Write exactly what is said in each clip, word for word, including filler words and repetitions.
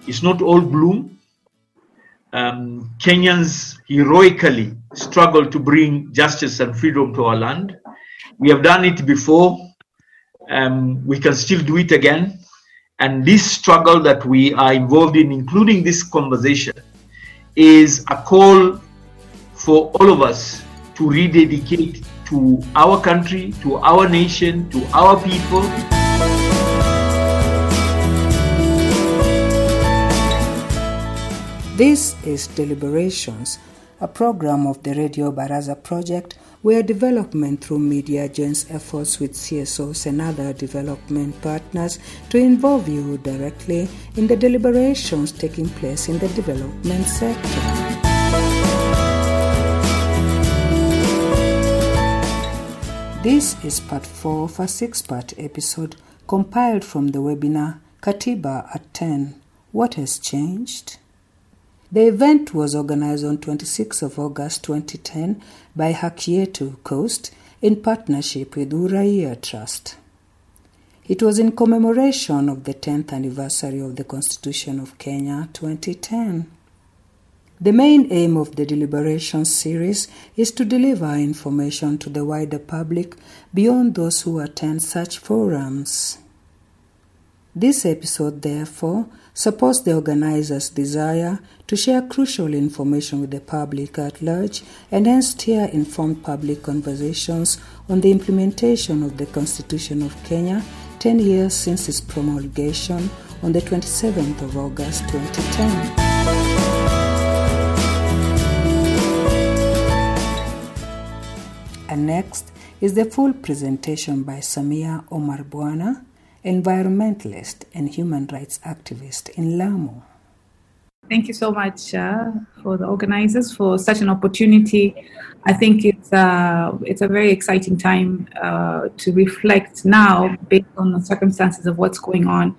it's not all gloom. Um, Kenyans heroically struggle to bring justice and freedom to our land. We have done it before. Um, we can still do it again. And this struggle that we are involved in, including this conversation, is a call for all of us to rededicate to our country, to our nation, to our people. This is Deliberations, a program of the Radio Baraza Project, where development through media joins efforts with C S Os and other development partners to involve you directly in the deliberations taking place in the development sector. This is part four of a six-part episode compiled from the webinar Katiba at ten. What has changed? The event was organized on twenty-sixth of August twenty ten by Haki Yetu Coast in partnership with Uraia Trust. It was in commemoration of the tenth anniversary of the Constitution of Kenya twenty ten. The main aim of the Deliberations series is to deliver information to the wider public beyond those who attend such forums. This episode, therefore, supports the organizers' desire to share crucial information with the public at large and hence steer informed public conversations on the implementation of the Constitution of Kenya ten years since its promulgation on the twenty-seventh of August twenty ten. And next is the full presentation by Samia Omar Bwana, environmentalist and human rights activist in Lamu. Thank you so much uh, for the organizers for such an opportunity. I think it's uh, it's a very exciting time uh, to reflect now based on the circumstances of what's going on.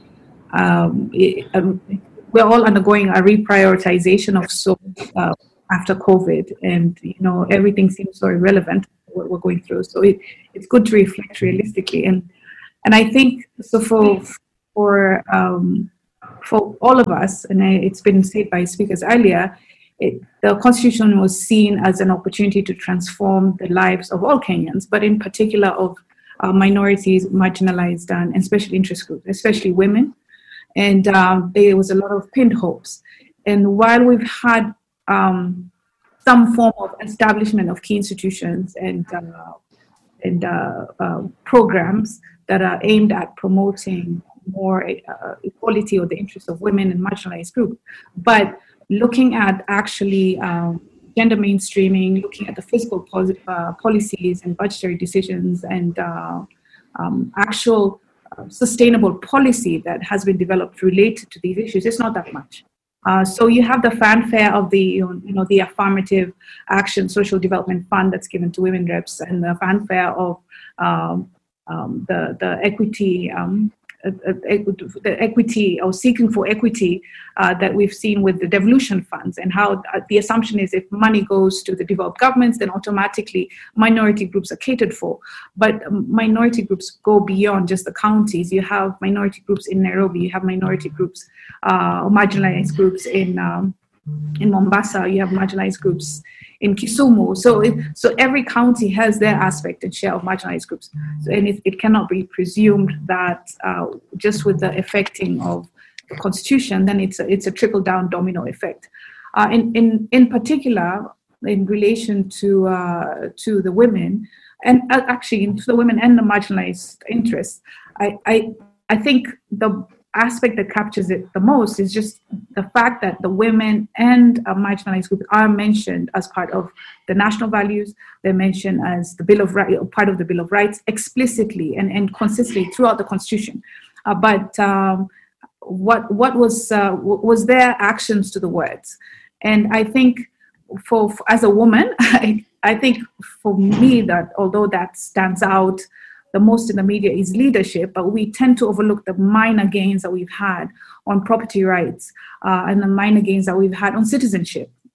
Um, it, um, we're all undergoing a reprioritization of so uh, after COVID, and you know everything seems so irrelevant what we're going through. So it, it's good to reflect realistically, and and I think so for for um, for all of us, and it's been said by speakers earlier, it, the Constitution was seen as an opportunity to transform the lives of all Kenyans, but in particular of uh, minorities, marginalized, and special interest groups, especially women. And um, there was a lot of pinned hopes. And while we've had um, some form of establishment of key institutions and uh, and uh, uh, programs that are aimed at promoting more uh, equality or the interests of women and marginalized groups, but looking at actually um, gender mainstreaming, looking at the fiscal pol- uh, policies and budgetary decisions and uh, um, actual uh, sustainable policy that has been developed related to these issues, it's not that much. Uh, so you have the fanfare of the, you know, the affirmative action social development fund that's given to women reps, and the fanfare of um, um, the the equity, um, uh, uh, the equity or seeking for equity uh, that we've seen with the devolution funds, and how uh, the assumption is if money goes to the developed governments, then automatically minority groups are catered for. But um, minority groups go beyond just the counties. You have minority groups in Nairobi. You have minority groups. Uh, marginalized groups in um, in Mombasa, you have marginalized groups in Kisumu. So, it, so every county has their aspect and share of marginalized groups. So, and it, it cannot be presumed that uh, just with the affecting of the Constitution, then it's a, it's a trickle down domino effect. Uh, in in in particular, in relation to uh, to the women, and uh, actually to the women and the marginalized interests, I I I think the aspect that captures it the most is just the fact that the women and uh, marginalized groups are mentioned as part of the national values. They're mentioned as the Bill of Rights, part of the Bill of Rights, explicitly and, and consistently throughout the Constitution. Uh, but um, what what was uh, was their actions to the words? And I think for, for as a woman, I, I think for me that although that stands out the most in the media is leadership, but we tend to overlook the minor gains that we've had on property rights uh, and the minor gains that we've had on citizenship.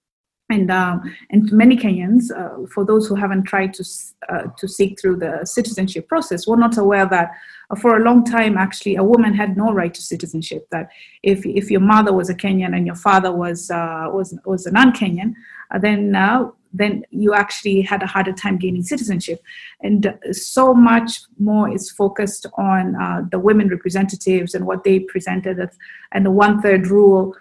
And um, and many Kenyans, uh, for those who haven't tried to uh, to seek through the citizenship process, were not aware that uh, for a long time, actually, a woman had no right to citizenship. That if if your mother was a Kenyan and your father was uh, was was a non-Kenyan, uh, then uh, then you actually had a harder time gaining citizenship. And so much more is focused on uh, the women representatives and what they presented as, and the one-third rule.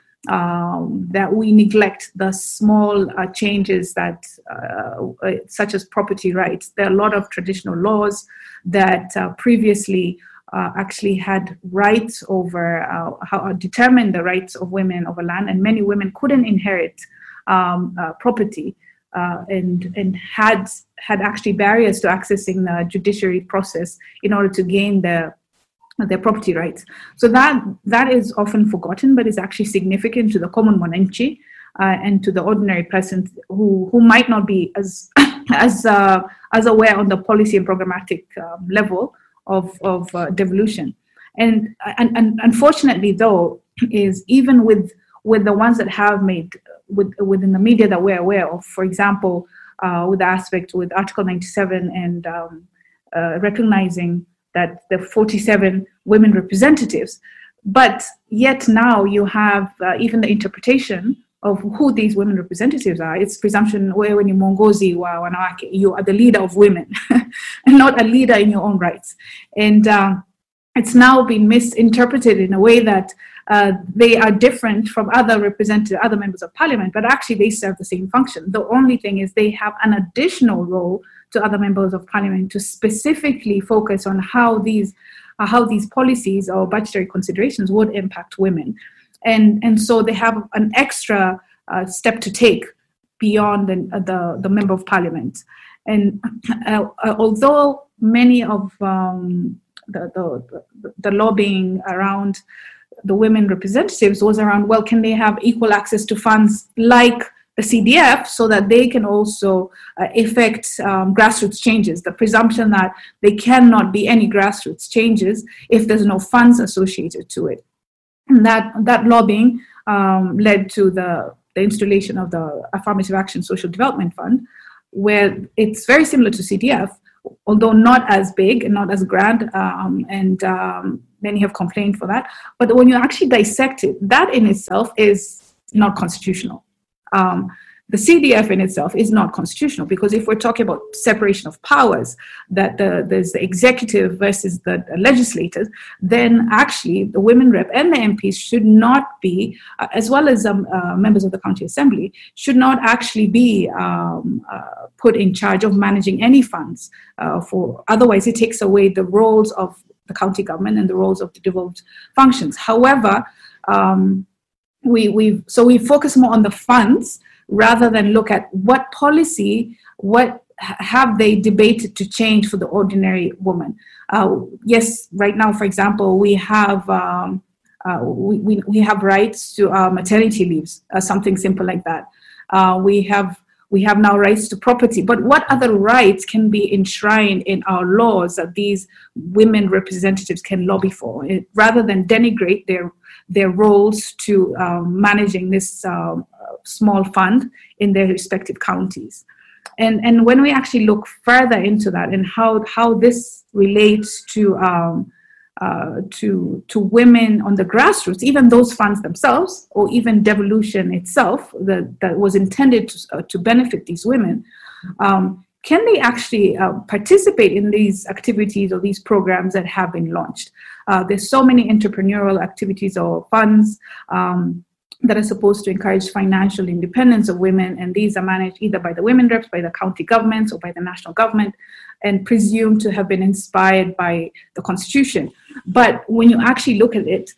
Um, that we neglect the small uh, changes that, uh, uh, such as property rights. There are a lot of traditional laws that uh, previously uh, actually had rights over, uh, how uh, determined the rights of women over land, and many women couldn't inherit um, uh, property uh, and and had had actually barriers to accessing the judiciary process in order to gain the their property rights. So that that is often forgotten, but is actually significant to the common mwananchi uh, and to the ordinary person who who might not be as as uh, as aware on the policy and programmatic um, level of of uh, devolution. And, and and unfortunately, though, is even with with the ones that have made with within the media that we're aware of, for example, uh, with the aspect with Article ninety-seven and um, uh, recognizing that the forty-seven women representatives, but yet now you have uh, even the interpretation of who these women representatives are. It's presumption, wewe ni mwongozi wa wanawake, you are the leader of women, and not a leader in your own rights. And uh, it's now been misinterpreted in a way that uh, they are different from other representative, other members of parliament, but actually they serve the same function. The only thing is they have an additional role to other members of parliament to specifically focus on how these uh, how these policies or budgetary considerations would impact women. And, and so they have an extra uh, step to take beyond the, the, the member of parliament. And uh, uh, although many of um, the, the, the lobbying around the women representatives was around, well, can they have equal access to funds like the C D F so that they can also uh, effect um, grassroots changes? The presumption that there cannot be any grassroots changes if there's no funds associated to it. And that, that lobbying um, led to the, the installation of the Affirmative Action Social Development Fund, where it's very similar to C D F, although not as big and not as grand, um, and um, many have complained for that. But when you actually dissect it, that in itself is not constitutional. Um, the C D F in itself is not constitutional, because if we're talking about separation of powers, that the, there's the executive versus the, the legislators, then actually the women rep and the M Ps should not be, uh, as well as um, uh, members of the county assembly, should not actually be um, uh, put in charge of managing any funds. Uh, for otherwise, it takes away the roles of the county government and the roles of the devolved functions. However, um, we we so we focus more on the funds rather than look at what policy, what have they debated to change for the ordinary woman. Uh, yes, right now, for example, we have um, uh, we, we we have rights to uh, maternity leaves, uh, something simple like that. Uh, we have we have now rights to property, but what other rights can be enshrined in our laws that these women representatives can lobby for, it, rather than denigrate their their roles to um, managing this um, small fund in their respective counties. And and when we actually look further into that and how how this relates to um, uh, to to women on the grassroots, even those funds themselves, or even devolution itself that, that was intended to, uh, to benefit these women, um, can they actually uh, participate in these activities or these programs that have been launched? Uh, there's so many entrepreneurial activities or funds um, that are supposed to encourage financial independence of women, and these are managed either by the women reps, by the county governments, or by the national government, and presumed to have been inspired by the constitution. But when you actually look at it,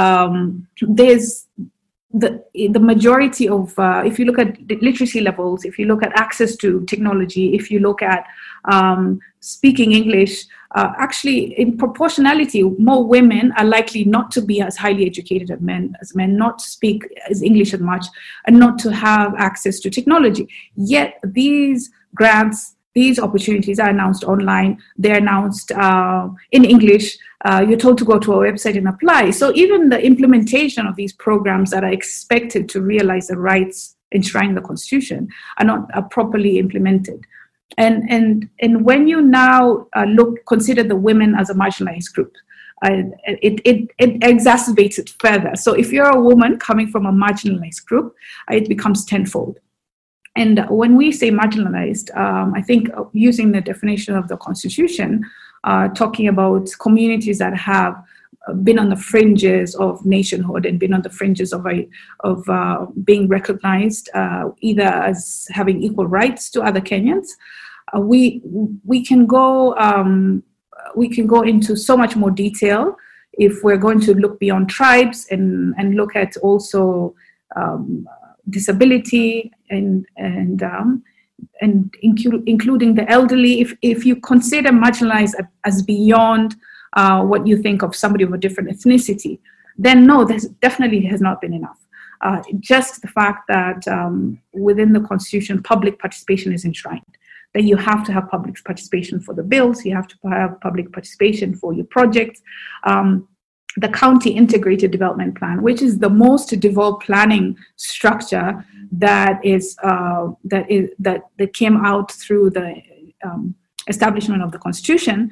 um, there's the the majority of, uh, if you look at literacy levels, if you look at access to technology, if you look at um, speaking English, uh, actually in proportionality, more women are likely not to be as highly educated as men, as men, not to speak as English as much, and not to have access to technology. Yet these grants, these opportunities are announced online. They're announced uh, in English. Uh, you're told to go to our website and apply. So even the implementation of these programs that are expected to realize the rights enshrined in the Constitution are not are properly implemented. And and and when you now uh, look consider the women as a marginalized group, uh, it, it it exacerbates it further. So if you're a woman coming from a marginalized group, uh, it becomes tenfold. And when we say marginalized, um, I think using the definition of the Constitution, uh, talking about communities that have been on the fringes of nationhood and been on the fringes of a, of uh, being recognized uh, either as having equal rights to other Kenyans, uh, we we can go um, we can go into so much more detail if we're going to look beyond tribes and and look at also um, disability and and um, and inclu- including the elderly. If if you consider marginalized as beyond uh, what you think of somebody of a different ethnicity, then no, this definitely has not been enough. Uh, just the fact that um, within the Constitution, public participation is enshrined. That you have to have public participation for the bills, you have to have public participation for your projects. Um, the County Integrated Development Plan, which is the most devolved planning structure that is uh, that is that that came out through the um, establishment of the Constitution,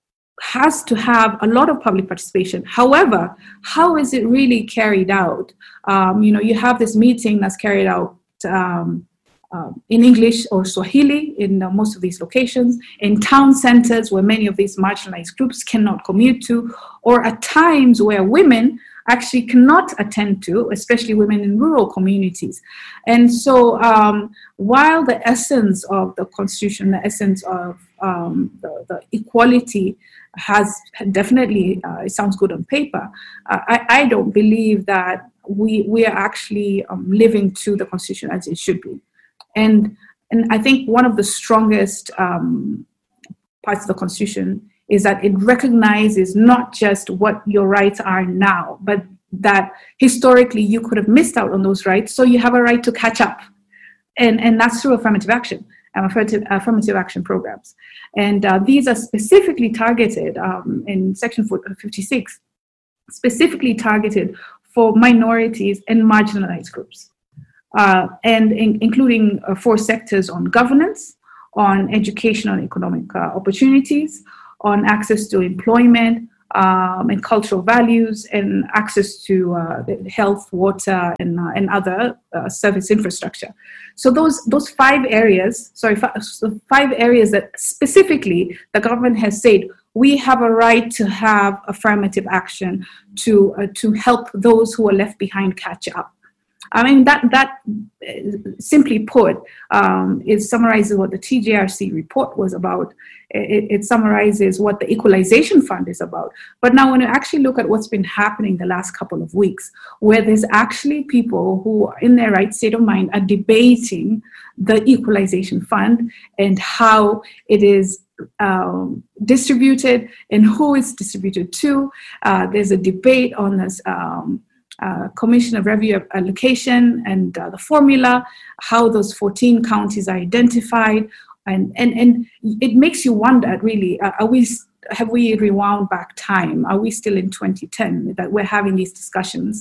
has to have a lot of public participation. However, how is it really carried out? Um, you know, you have this meeting that's carried out um, uh, in English or Swahili in uh, most of these locations, in town centers where many of these marginalized groups cannot commute to, or at times where women actually cannot attend to, especially women in rural communities. And so um, while the essence of the Constitution, the essence of um, the, the equality has definitely, uh, it sounds good on paper, uh, I, I don't believe that we, we are actually um, living to the Constitution as it should be. And, and I think one of the strongest um, parts of the Constitution is that it recognizes not just what your rights are now, but that historically you could have missed out on those rights, so you have a right to catch up. And, and that's through affirmative action, um, affirmative, affirmative action programs. And uh, these are specifically targeted um, in Section fifty-six, specifically targeted for minorities and marginalized groups, uh, and in, including uh, four sectors on governance, on educational and economic uh, opportunities, on access to employment um, and cultural values, and access to uh, health, water, and uh, and other uh, service infrastructure. So those those five areas, sorry, five, so five areas that specifically the government has said we have a right to have affirmative action to uh, to help those who are left behind catch up. I mean, that, that simply put, um, is summarizes what the T J R C report was about. It, it summarizes what the Equalization Fund is about. But now when you actually look at what's been happening the last couple of weeks, where there's actually people who are in their right state of mind are debating the Equalization Fund and how it is um, distributed and who it's distributed to. Uh, there's a debate on this um, Uh, Commission of Revenue Allocation and uh, the formula, how those fourteen counties are identified, and and and it makes you wonder, really, uh, are we have we rewound back time? Are we still in twenty ten that we're having these discussions?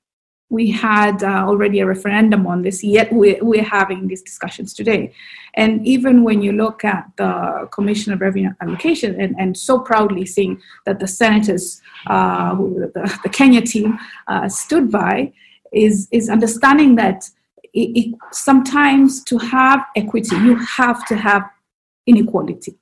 We had uh, already a referendum on this, yet we're, we're having these discussions today. And even when you look at the Commission of Revenue Allocation, and, and so proudly seeing that the senators, uh, who, the, the Kenya team uh, stood by, is, is understanding that it, it, sometimes to have equity, you have to have inequality.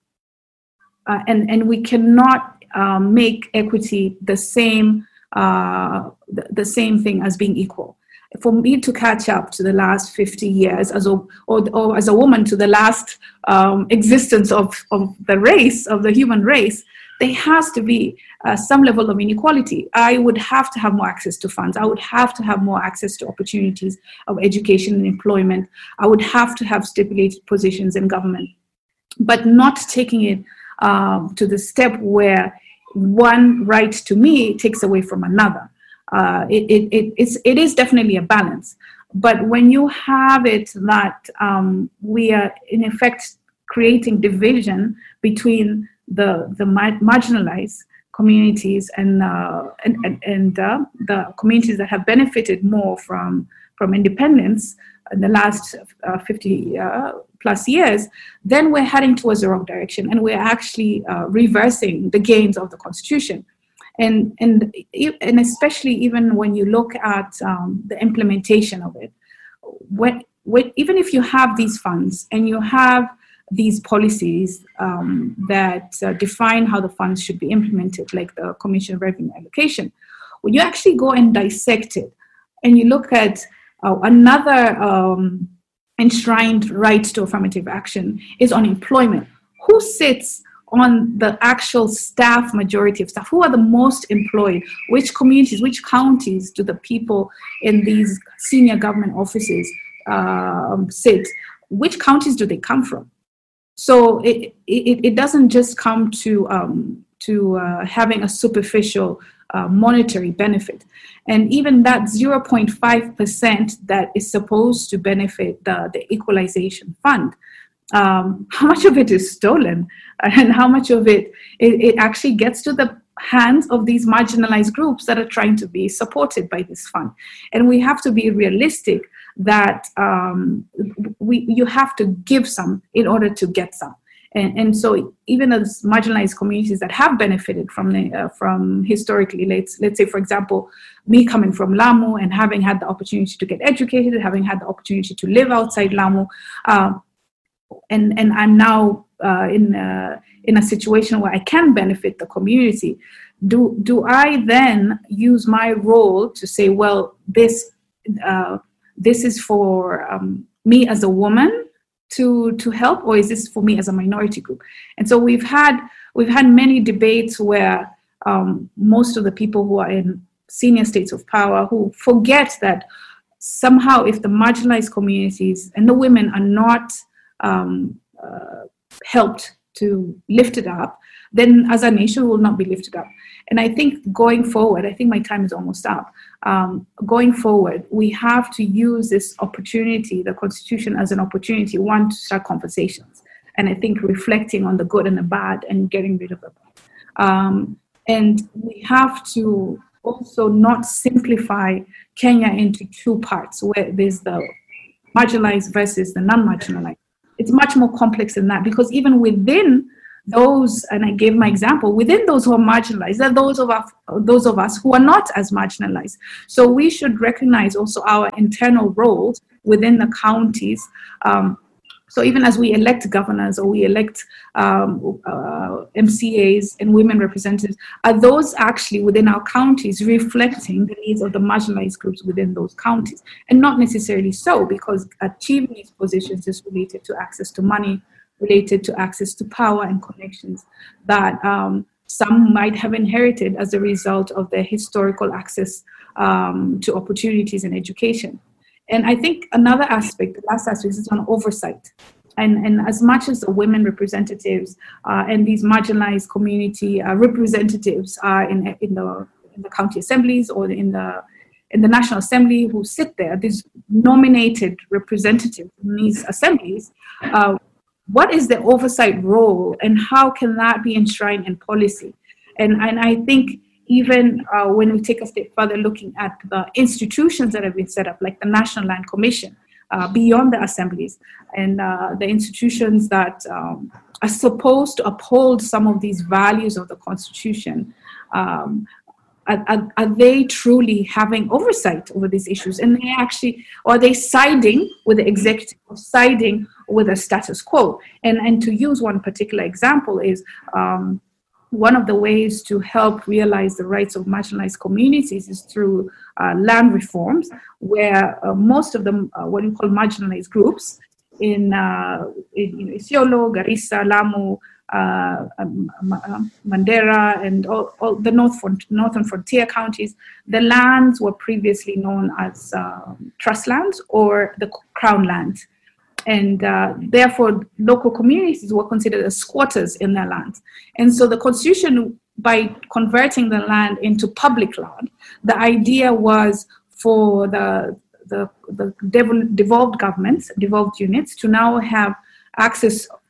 Uh, and, and we cannot uh, make equity the same Uh, the, the same thing as being equal. For me to catch up to the last fifty years as a, or, or as a woman to the last um, existence of, of the race, of the human race, there has to be uh, some level of inequality. I would have to have more access to funds. I would have to have more access to opportunities of education and employment. I would have to have stipulated positions in government, but not taking it um, to the step where one right to me takes away from another. Uh, it, it, it, it's, it is definitely a balance. But when you have it that um, we are in effect creating division between the, the marginalized communities and, uh, and, and, and uh, the communities that have benefited more from, from independence in the last uh, fifty uh, plus years, then we're heading towards the wrong direction, and we're actually uh, reversing the gains of the Constitution. And, and, and especially even when you look at um, the implementation of it, when, when, even if you have these funds and you have these policies um, that uh, define how the funds should be implemented, like the Commission of Revenue Allocation, when you actually go and dissect it and you look at uh, another um, enshrined right to affirmative action is on employment. Who sits on the actual staff, majority of staff? Who are the most employed? Which communities, which counties do the people in these senior government offices uh, sit? Which counties do they come from? So it, it, it doesn't just come to, um, to uh, having a superficial uh, monetary benefit. And even that zero point five percent that is supposed to benefit the, the equalization fund, um, how much of it is stolen, and how much of it, it, it actually gets to the hands of these marginalized groups that are trying to be supported by this fund. And we have to be realistic that um, we you have to give some in order to get some. And, and so even as marginalized communities that have benefited from the, uh, from historically, let's, let's say, for example, me coming from Lamu and having had the opportunity to get educated, having had the opportunity to live outside Lamu, uh, and, and I'm now uh, in, uh, in a situation where I can benefit the community, do, do I then use my role to say, well, this, uh, this is for um, me as a woman to to help, or is this for me as a minority group? And so we've had we've had many debates where um, most of the people who are in senior states of power who forget that somehow if the marginalized communities and the women are not um, uh, helped to lift it up, then as a nation we will not be lifted up. And I think going forward, I think my time is almost up. Um, going forward, we have to use this opportunity, the Constitution, as an opportunity, one, to start conversations. And I think reflecting on the good and the bad and getting rid of the bad. Um, and we have to also not simplify Kenya into two parts, where there's the marginalized versus the non-marginalized. It's much more complex than that, because even within those, and I gave my example, within those who are marginalized, there are those of us, those of us who are not as marginalized. So we should recognize also our internal roles within the counties. Um, so even as we elect governors or we elect um, uh, M C As and women representatives, are those actually within our counties reflecting the needs of the marginalized groups within those counties? And not necessarily so, because achieving these positions is related to access to money, related to access to power and connections that um, some might have inherited as a result of their historical access um, to opportunities in education. And I think another aspect, the last aspect, is on oversight. And, and as much as the women representatives uh, and these marginalized community uh, representatives are in, in, the, in the county assemblies or in the in the National Assembly who sit there, these nominated representatives in these assemblies, uh, what is the oversight role and how can that be enshrined in policy? And, and I think even uh, when we take a step further looking at the institutions that have been set up, like the National Land Commission, uh, beyond the assemblies, and uh, the institutions that um, are supposed to uphold some of these values of the Constitution, um, Are, are, are they truly having oversight over these issues? And they actually, or are they siding with the executive or siding with the status quo? And, and to use one particular example is um, one of the ways to help realize the rights of marginalized communities is through uh, land reforms, where uh, most of them, uh, what we call marginalized groups in, uh, in you know, Isiolo, Garissa, Lamu, Uh, um, Mandera, and all, all the north front, northern frontier counties, the lands were previously known as uh, trust lands or the crown land. And uh, therefore, local communities were considered as squatters in their land. And so the Constitution, by converting the land into public land, the idea was for the, the, the devolved governments, devolved units, to now have access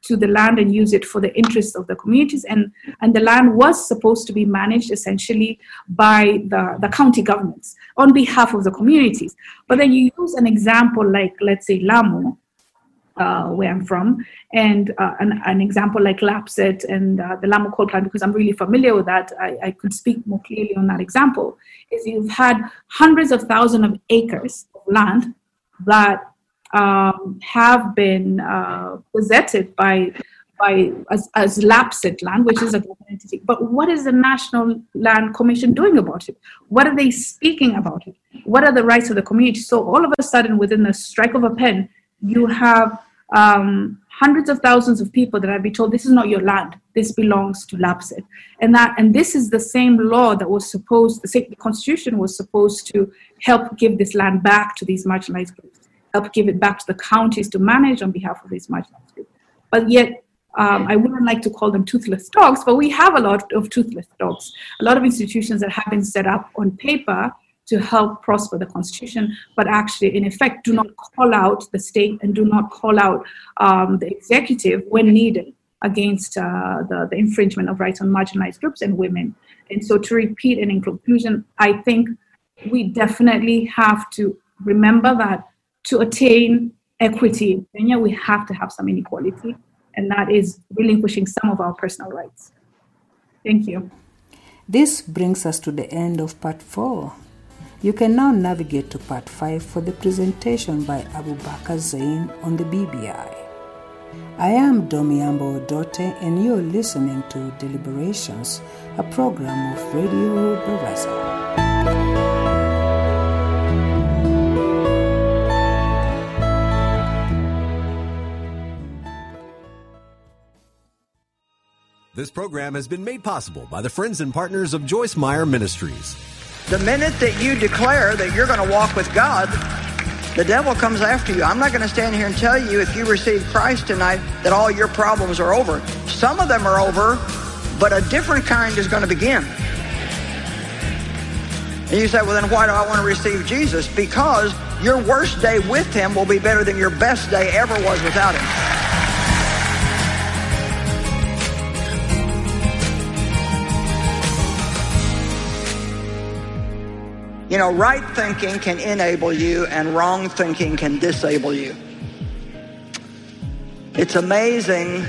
to the land and use it for the interests of the communities. And, and the land was supposed to be managed essentially by the, the county governments on behalf of the communities. But then you use an example like, let's say, Lamu, uh, where I'm from, and uh, an, an example like Lapset and uh, the Lamu coal plant, because I'm really familiar with that, I, I could speak more clearly on that example, is you've had hundreds of thousands of acres of land that Um, have been uh, gazetted by by as, as Lapset land, which is a government entity. But what is the National Land Commission doing about it? What are they speaking about it? What are the rights of the community? So all of a sudden, within the strike of a pen, you have um, hundreds of thousands of people that have been told, this is not your land. This belongs to Lapset. And that and this is the same law that was supposed, the same, the Constitution was supposed to help give this land back to these marginalized groups, help give it back to the counties to manage on behalf of these marginalized groups. But yet, um, I wouldn't like to call them toothless dogs, but we have a lot of toothless dogs. A lot of institutions that have been set up on paper to help prosper the Constitution, but actually, in effect, do not call out the state and do not call out um, the executive when needed against uh, the, the infringement of rights on marginalized groups and women. And so to repeat and in conclusion, I think we definitely have to remember that to attain equity in Kenya, we have to have some inequality, and that is relinquishing some of our personal rights. Thank you. This brings us to the end of part four. You can now navigate to part five for the presentation by Abubakar Zain on the B B I. I am Domiambo Odote, and you're listening to Deliberations, a program of Radio Baraza. This program has been made possible by the friends and partners of Joyce Meyer Ministries. The minute that you declare that you're going to walk with God, the devil comes after you. I'm not going to stand here and tell you if you receive Christ tonight that all your problems are over. Some of them are over, but a different kind is going to begin. And you say, well, then why do I want to receive Jesus? Because your worst day with him will be better than your best day ever was without him. You know, right thinking can enable you and wrong thinking can disable you. It's amazing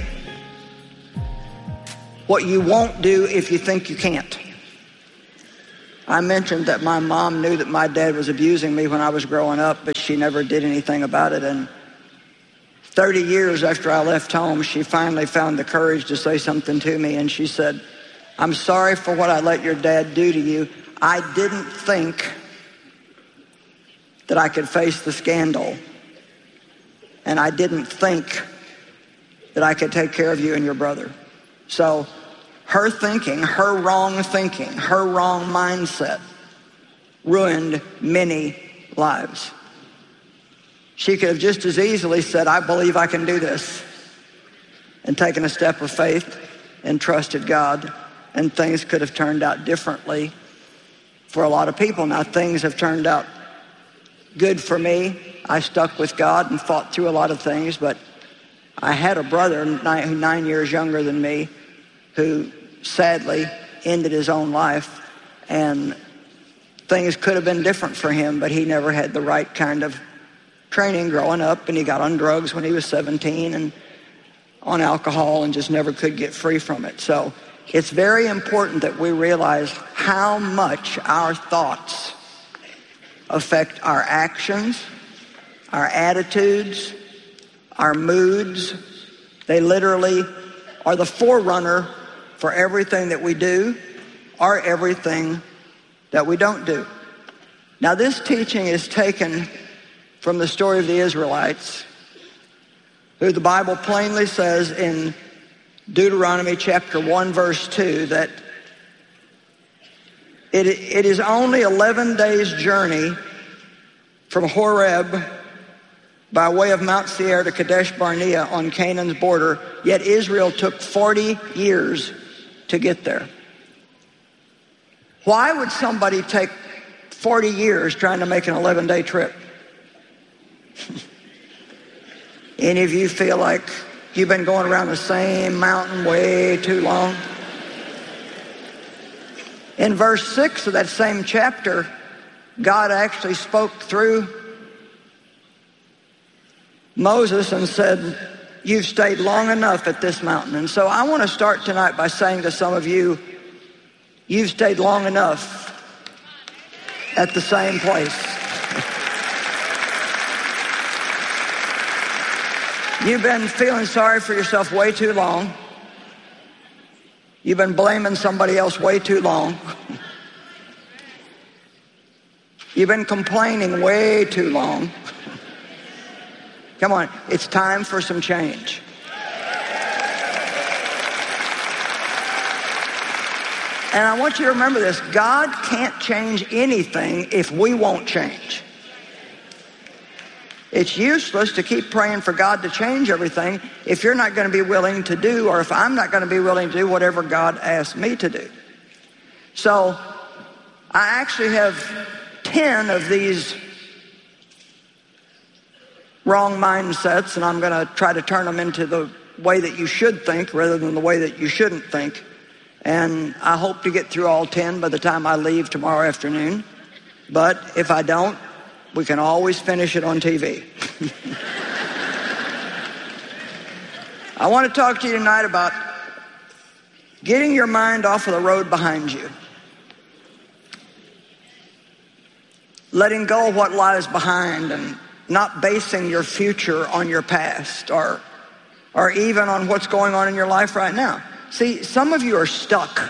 what you won't do if you think you can't. I mentioned that my mom knew that my dad was abusing me when I was growing up, but she never did anything about it. And thirty years after I left home, she finally found the courage to say something to me, and she said, I'm sorry for what I let your dad do to you. I didn't think that I could face the scandal, and I didn't think that I could take care of you and your brother. So her thinking, her wrong thinking, her wrong mindset ruined many lives. She could have just as easily said, I believe I can do this, and taken a step of faith and trusted God, and things could have turned out differently for a lot of people. Now, things have turned out good for me. I stuck with God and fought through a lot of things, but I had a brother nine, nine years younger than me who sadly ended his own life, and things could have been different for him, but he never had the right kind of training growing up, and he got on drugs when he was seventeen and on alcohol and just never could get free from it. So it's very important that we realize how much our thoughts affect our actions, our attitudes, our moods. They literally are the forerunner for everything that we do or everything that we don't do. Now, this teaching is taken from the story of the Israelites, who the Bible plainly says in Deuteronomy chapter one, verse two, that it, it is only eleven days' journey from Horeb by way of Mount Seir to Kadesh Barnea on Canaan's border, yet Israel took forty years to get there. Why would somebody take forty years trying to make an eleven-day trip? Any of you feel like You've been going around the same mountain way too long. In verse six of that same chapter, God actually spoke through Moses and said, you've stayed long enough at this mountain. And so I want to start tonight by saying to some of you, you've stayed long enough at the same place. You've been feeling sorry for yourself way too long. You've been blaming somebody else way too long. You've been complaining way too long. Come on, it's time for some change. And I want you to remember this. God can't change anything if we won't change. It's useless to keep praying for God to change everything if you're not going to be willing to do, or if I'm not going to be willing to do whatever God asks me to do. So I actually have ten of these wrong mindsets, and I'm going to try to turn them into the way that you should think rather than the way that you shouldn't think. And I hope to get through all ten by the time I leave tomorrow afternoon. But if I don't, we can always finish it on T V. I want to talk to you tonight about getting your mind off of the road behind you. Letting go of what lies behind and not basing your future on your past or, or even on what's going on in your life right now. See, some of you are stuck.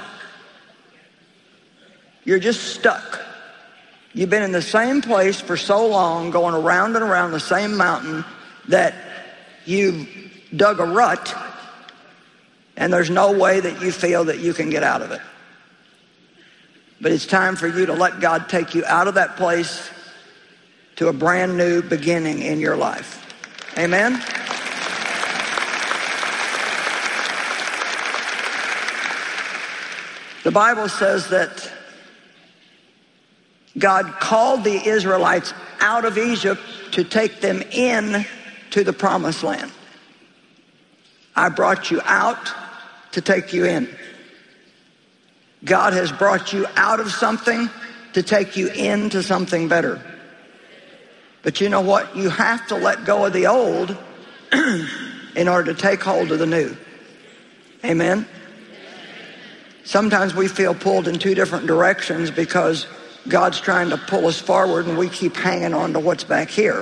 You're just stuck. You've been in the same place for so long, going around and around the same mountain, that you've dug a rut, and there's no way that you feel that you can get out of it. But it's time for you to let God take you out of that place to a brand new beginning in your life. Amen? The Bible says that God called the Israelites out of Egypt to take them in to the promised land. I brought you out to take you in. God has brought you out of something to take you into something better. But you know what? You have to let go of the old in order to take hold of the new. Amen? Sometimes we feel pulled in two different directions because God's trying to pull us forward and we keep hanging on to what's back here.